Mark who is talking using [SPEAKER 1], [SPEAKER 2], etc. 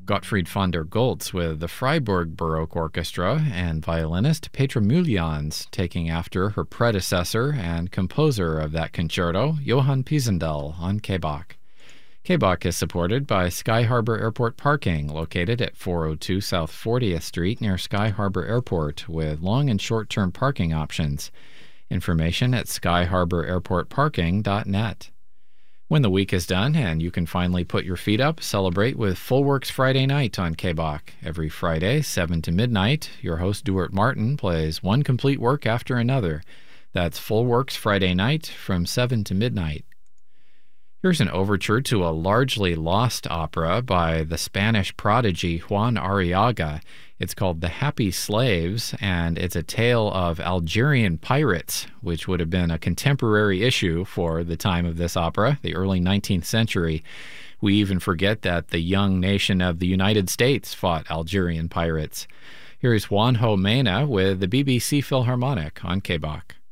[SPEAKER 1] Gottfried von der Goltz with the Freiburg Baroque Orchestra and violinist Petra Mülljans, taking after her predecessor and composer of that concerto, Johann Pisendel, on K-Bach. K-Bach is supported by Sky Harbor Airport Parking, located at 402 South 40th Street near Sky Harbor Airport, with long and short-term parking options. Information at skyharbor-airport-parking.net. When the week is done and you can finally put your feet up, celebrate with Full Works Friday night on K-Bach. Every Friday, 7 to midnight, your host Duart Martin plays one complete work after another. That's Full Works Friday night from 7 to midnight. Here's an overture to a largely lost opera by the Spanish prodigy Juan Arriaga. It's called The Happy Slaves, and it's a tale of Algerian pirates, which would have been a contemporary issue for the time of this opera, the early 19th century. We even forget that the young nation of the United States fought Algerian pirates. Here's Juanjo Mena with the BBC Philharmonic on K-Bach.